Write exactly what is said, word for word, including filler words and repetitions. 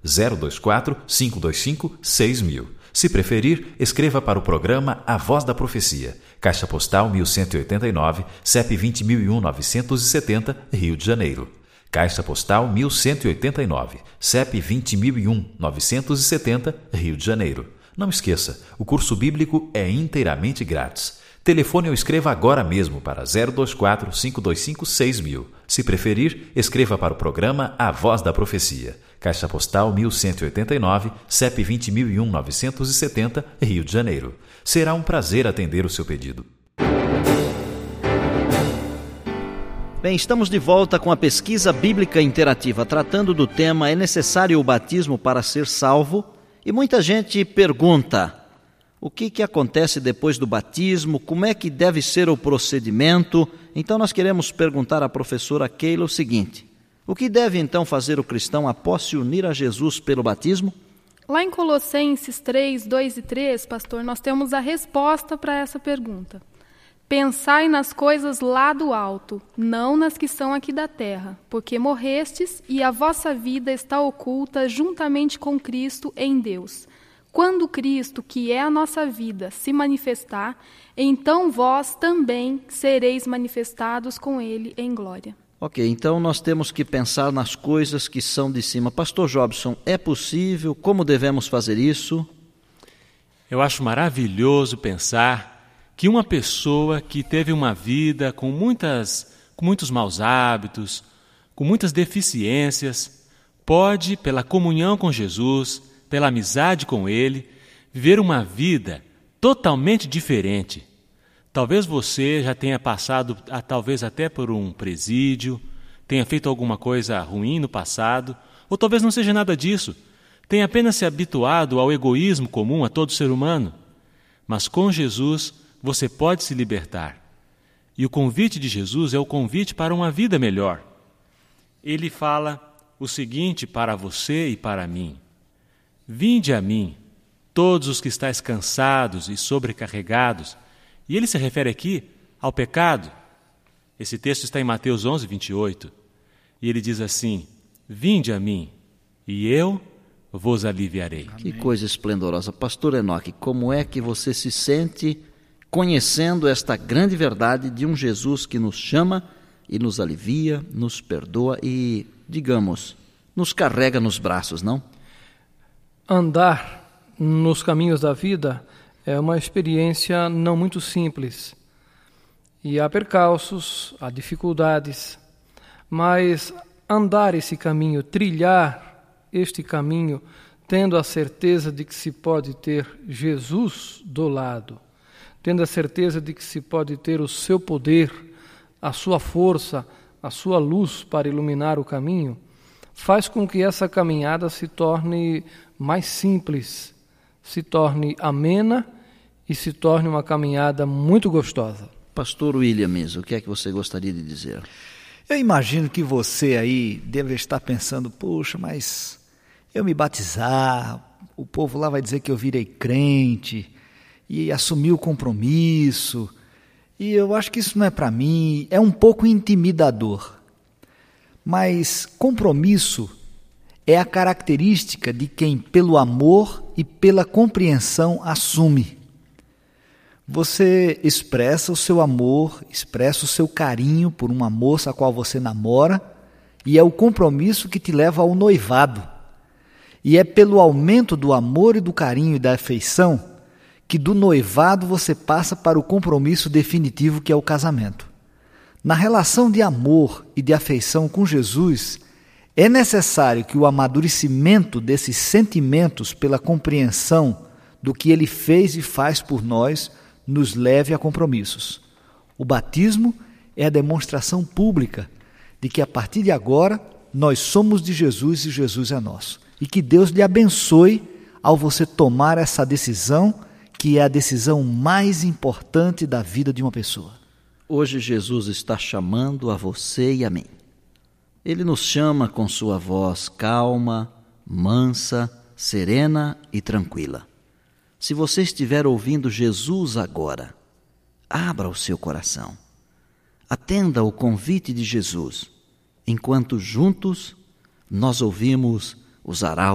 zero dois quatro, cinco dois cinco, seis mil. Se preferir, escreva para o programa A Voz da Profecia, Caixa Postal mil cento e oitenta e nove, C E P vinte mil e um novecentos e setenta, Rio de Janeiro. Caixa Postal mil cento e oitenta e nove, C E P vinte mil e um novecentos e setenta, Rio de Janeiro. Não esqueça, o curso bíblico é inteiramente grátis. Telefone ou escreva agora mesmo para zero dois quatro, cinco dois cinco, seis mil. Se preferir, escreva para o programa A Voz da Profecia, Caixa Postal mil cento e oitenta e nove, C E P vinte mil e um novecentos e setenta, Rio de Janeiro. Será um prazer atender o seu pedido. Bem, estamos de volta com a pesquisa bíblica interativa, tratando do tema "É necessário o batismo para ser salvo?" E muita gente pergunta: o que, que acontece depois do batismo? Como é que deve ser o procedimento? Então nós queremos perguntar à professora Keila o seguinte: o que deve então fazer o cristão após se unir a Jesus pelo batismo? Lá em Colossenses três, dois e três, pastor, nós temos a resposta para essa pergunta. Pensai nas coisas lá do alto, não nas que são aqui da terra, porque morrestes e a vossa vida está oculta juntamente com Cristo em Deus. Quando Cristo, que é a nossa vida, se manifestar, então vós também sereis manifestados com Ele em glória. Ok, então nós temos que pensar nas coisas que são de cima. Pastor Jobson, é possível? Como devemos fazer isso? Eu acho maravilhoso pensar que uma pessoa que teve uma vida com, muitas, com muitos maus hábitos, com muitas deficiências, pode, pela comunhão com Jesus, pela amizade com Ele, viver uma vida totalmente diferente. Talvez você já tenha passado, talvez até por um presídio, tenha feito alguma coisa ruim no passado, ou talvez não seja nada disso, tenha apenas se habituado ao egoísmo comum a todo ser humano. Mas com Jesus, você pode se libertar. E o convite de Jesus é o convite para uma vida melhor. Ele fala o seguinte para você e para mim: vinde a mim, todos os que estáis cansados e sobrecarregados. E ele se refere aqui ao pecado. Esse texto está em Mateus onze, vinte e oito. E ele diz assim: vinde a mim, e eu vos aliviarei. Que coisa esplendorosa. Pastor Enoque, como é que você se sente conhecendo esta grande verdade de um Jesus que nos chama e nos alivia, nos perdoa e, digamos, nos carrega nos braços, não? Andar nos caminhos da vida é uma experiência não muito simples. E há percalços, há dificuldades, mas andar esse caminho, trilhar este caminho, tendo a certeza de que se pode ter Jesus do lado, tendo a certeza de que se pode ter o seu poder, a sua força, a sua luz para iluminar o caminho, faz com que essa caminhada se torne mais simples, se torne amena e se torne uma caminhada muito gostosa. Pastor William, o que é que você gostaria de dizer? Eu imagino que você aí deve estar pensando: poxa, mas eu me batizar, o povo lá vai dizer que eu virei crente e assumi o compromisso, e eu acho que isso não é para mim, é um pouco intimidador. Mas compromisso é a característica de quem, pelo amor e pela compreensão, assume. Você expressa o seu amor, expressa o seu carinho por uma moça a qual você namora, e é o compromisso que te leva ao noivado. E é pelo aumento do amor e do carinho e da afeição que do noivado você passa para o compromisso definitivo, que é o casamento. Na relação de amor e de afeição com Jesus, é necessário que o amadurecimento desses sentimentos pela compreensão do que Ele fez e faz por nós nos leve a compromissos. O batismo é a demonstração pública de que a partir de agora nós somos de Jesus e Jesus é nosso. E que Deus lhe abençoe ao você tomar essa decisão, que é a decisão mais importante da vida de uma pessoa. Hoje Jesus está chamando a você e a mim. Ele nos chama com sua voz calma, mansa, serena e tranquila. Se você estiver ouvindo Jesus agora, abra o seu coração. Atenda ao convite de Jesus, enquanto juntos nós ouvimos os arautos